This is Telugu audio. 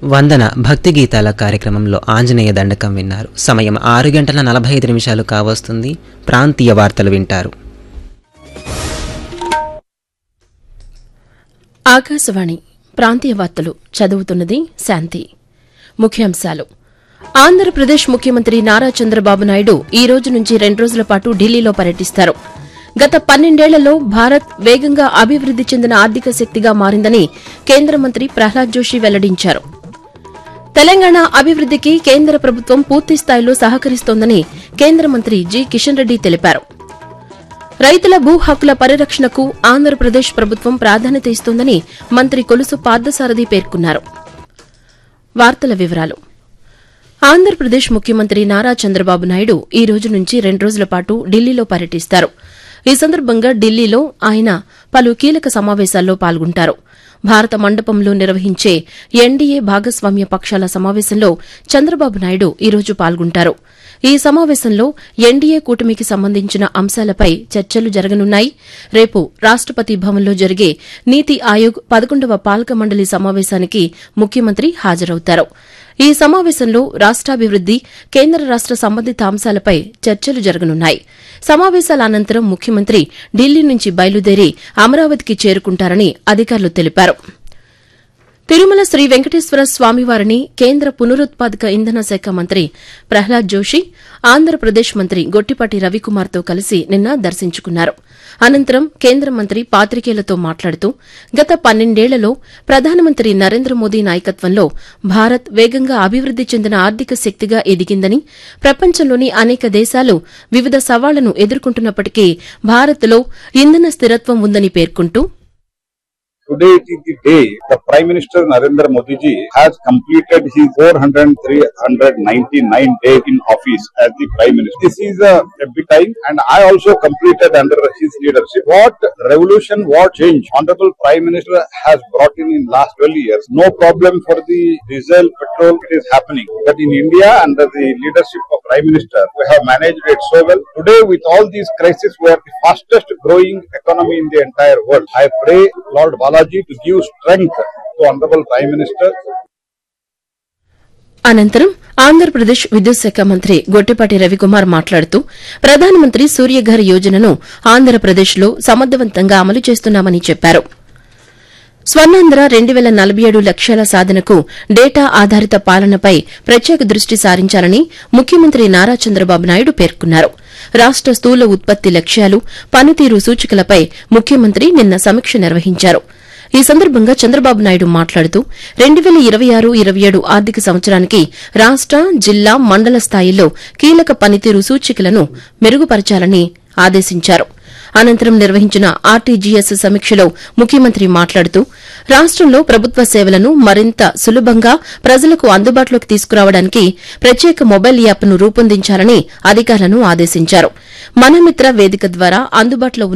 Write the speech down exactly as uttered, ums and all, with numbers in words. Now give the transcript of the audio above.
వందన భక్తి గీతాల కార్యక్రమంలో ఆంజనేయ దండకం విన్నారు. సమయం ఆరు గంటల నలభై ఐదు నిమిషాలు కావస్తుంది. ప్రాంతీయ వార్తలు వింటారు. ఆకాశవాణి ప్రాంతీయ వార్తలు చదువుతున్నది శాంతి. ముఖ్యాంశాలు: ఆంధ్రప్రదేశ్ ముఖ్యమంత్రి నారా చంద్రబాబు నాయుడు ఈ రోజు నుంచి రెండు రోజుల పాటు ఢిల్లీలో పర్యటిస్తారు. గత పన్నెండేళ్లలో భారత్ వేగంగా అభివృద్ది చెందిన ఆర్థిక శక్తిగా మారిందని కేంద్ర మంత్రి ప్రహ్లాద్ జోషి వెల్లడించారు. తెలంగాణ అభివృద్దికి కేంద్ర ప్రభుత్వం పూర్తిస్థాయిలో సహకరిస్తోందని కేంద్ర మంత్రి జి కిషన్ రెడ్డి తెలిపారు. రైతుల భూ హక్కుల పరిరక్షణకు ఆంధ్రప్రదేశ్ ప్రభుత్వం ప్రాధాన్యత ఇస్తోందని మంత్రి కొలుసు పార్థసారథి పేర్కొన్నారు. వార్తల వివరాలు: ఆంధ్రప్రదేశ్ ముఖ్యమంత్రి నారా చంద్రబాబు నాయుడు ఈ రోజు నుంచి రెండు రోజుల పాటు ఢిల్లీలో పర్యటిస్తారు. ఈ సందర్భంగా ఢిల్లీలో ఆయన పలు కీలక సమావేశాల్లో పాల్గొంటారు. భారత మండపంలో నిర్వహించే ఎన్డీఏ భాగస్వామ్య పక్షాల సమావేశంలో చంద్రబాబు నాయుడు ఈ రోజు పాల్గొంటారు. ఈ సమావేశంలో ఎన్డీఏ కూటమికి సంబంధించిన అంశాలపై చర్చలు జరగనున్నాయి. రేపు రాష్టపతి భవన్లో జరిగే నీతి ఆయోగ్ పదకొండవ పాలక మండలి సమావేశానికి ముఖ్యమంత్రి హాజరవుతారు. ఈ సమావేశంలో రాష్టాభివృద్ది, కేంద్ర రాష్ట సంబంధిత అంశాలపై చర్చలు జరగనున్నాయి. సమావేశాల అనంతరం ముఖ్యమంత్రి ఢిల్లీ నుంచి బయలుదేరి అమరావతికి చేరుకుంటారని అధికారులు తెలిపారు. తిరుమల శ్రీ వెంకటేశ్వర స్వామివారిని కేంద్ర పునరుత్పాదక ఇంధన శాఖ మంత్రి ప్రహ్లాద్ జోషి, ఆంధ్రప్రదేశ్ మంత్రి గొట్టిపాటి రవికుమార్తో కలిసి నిన్న దర్శించుకున్నారు. అనంతరం కేంద్ర మంత్రి పాతికేయులతో మాట్లాడుతూ గత పన్నెండేళ్లలో ప్రధానమంత్రి నరేంద్ర మోదీ నాయకత్వంలో భారత్ వేగంగా అభివృద్ది చెందిన ఆర్థిక శక్తిగా ఎదిగిందని, ప్రపంచంలోని అనేక దేశాలు వివిధ సవాళ్లను ఎదుర్కొంటున్నప్పటికీ భారత్లో ఇంధన స్థిరత్వం ఉందని పేర్కొంటూ, Today it is the day the Prime Minister Narendra Modi ji has completed his four hundred three hundred ninety-nine day in office as the Prime Minister. This is a, a big time, and I also completed under his leadership. What revolution, what change Honorable Prime Minister has brought in in last twelve years. No problem for the diesel, petrol, it is happening. But in India, under the leadership of Prime Minister, we have managed it so well. Today, with all these crises, we are the fastest growing economy in the entire world. I pray Lord Balaji to give strength to Honorable Prime Minister. అనంతరం ఆంధ్రప్రదేశ్ విద్యుత్ శాఖ మంత్రి గొట్టిపాటి రవికుమార్ మాట్లాడుతూ ప్రధానమంత్రి సూర్యఘర్ యోజనను ఆంధ్రప్రదేశ్లో సమర్థవంతంగా అమలు చేస్తున్నామని చెప్పారు. స్వర్ణాంధ్ర రెండు వేల నలభై ఏడు లక్ష్యాల సాధనకు డేటా ఆధారిత పాలనపై ప్రత్యేక దృష్టి సారించాలని ముఖ్యమంత్రి నారా చంద్రబాబు నాయుడు పేర్కొన్నారు. రాష్ట స్థూల ఉత్పత్తి లక్ష్యాలు, పనితీరు సూచికలపై ముఖ్యమంత్రి నిన్న సమీక్ష నిర్వహించారు. ఈ సందర్భంగా చంద్రబాబు నాయుడు మాట్లాడుతూ రెండు వేల ఇరవై ఆరు ఇరవై ఏడు ఆర్థిక సంవత్సరానికి రాష్ట, జిల్లా, మండల స్థాయిల్లో కీలక పనితీరు సూచికలను మెరుగుపరచాలని ఆదేశించారు. అనంతరం నిర్వహించిన ఆర్టీజీఎస్ సమీక్షలో ముఖ్యమంత్రి మాట్లాడుతూ రాష్టంలో ప్రభుత్వ సేవలను మరింత సులభంగా ప్రజలకు అందుబాటులోకి తీసుకురావడానికి ప్రత్యేక మొబైల్ యాప్ను రూపొందించాలని అధికారులను ఆదేశించారు. మనమిత్ర వేదిక ద్వారా అందుబాటులో